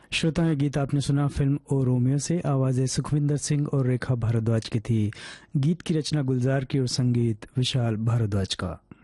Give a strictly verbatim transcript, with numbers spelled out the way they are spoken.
श्रोताएं, गीत आपने सुना फिल्म ओ रोमियो से। आवाजें सुखविंदर सिंह और रेखा भारद्वाज की थी। गीत की रचना गुलजार की और संगीत विशाल भारद्वाज का।